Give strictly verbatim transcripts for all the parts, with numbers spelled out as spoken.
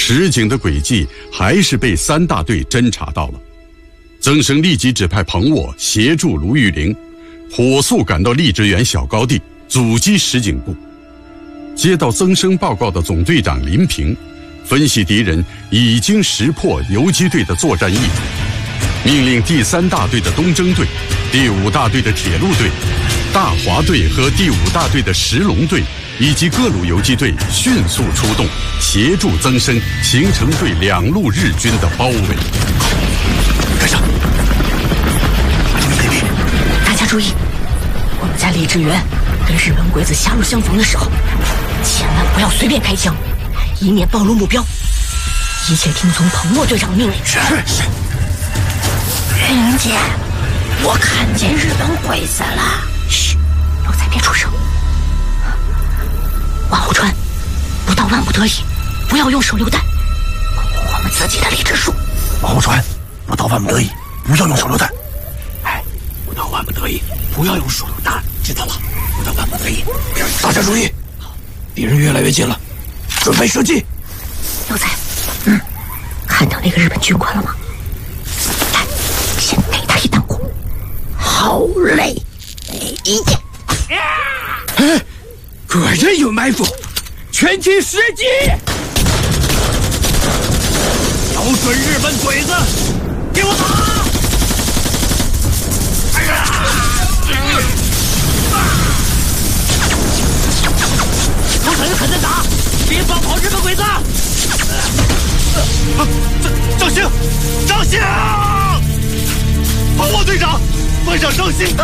石井的诡计还是被三大队侦察到了。曾生立即指派彭沃协助卢玉玲，火速赶到荔枝园小高地阻击石井部。接到曾生报告的总队长林平分析敌人已经识破游击队的作战意图，命令第三大队的东征队、第五大队的铁路队、大华队和第五大队的石龙队以及各路游击队迅速出动，协助曾生形成对两路日军的包围。 跟上！注意内力！ 大家注意，我们在荔枝园跟日本鬼子狭路相逢的时候，千万不要随便开枪，以免暴露目标。一切听从彭默队长的命令。 是是。 云姐，我看见日本鬼子了。嘘，肉仔别出声。往后穿，不到万不得已，不要用手榴弹，保护我们自己的励志树。 往后穿，不到万不得已，不要用手榴弹。哎，不到万不得已，不要用手榴弹，知道了？不到万不得已，大家注意，敌人越来越近了，准备射击。 肉仔，嗯，看到那个日本军官了吗？来，先给他一弹弓。好嘞，一箭。 哎，果然有埋伏，全体射击！瞄准日本鬼子，给我打！哎呀！我很狠的打，别放跑日本鬼子！张张兴，张兴！彭沃队长，班长张兴他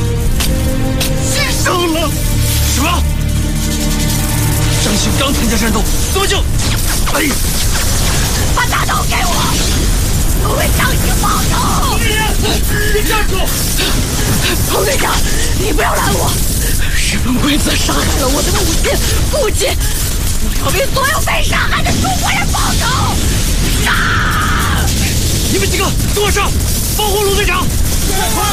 牺牲了。什么？张兴刚参加战斗，怎么就……哎呀！ 把大刀给我，为张兴报仇！ 你站住！ 彭队长，你不要拦我！日本鬼子杀害了我的母亲、父亲，我要为所有被杀害的中国人报仇！杀！ 你们几个跟我上，保护陆队长！